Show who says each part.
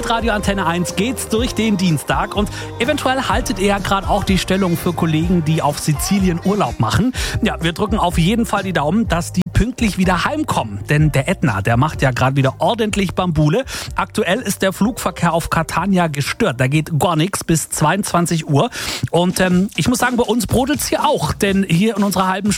Speaker 1: Mit Radio Antenne 1 geht's durch den Dienstag und eventuell haltet ihr ja gerade auch die Stellung für Kollegen, die auf Sizilien Urlaub machen. Ja, wir drücken auf jeden Fall die Daumen, dass die pünktlich wieder heimkommen. Denn der Ätna, der macht ja gerade wieder ordentlich Bambule. Aktuell ist der Flugverkehr auf Catania gestört. Da geht gar nichts bis 22 Uhr. Und ich muss sagen, bei uns brodelt's hier auch. Denn hier in unserer halben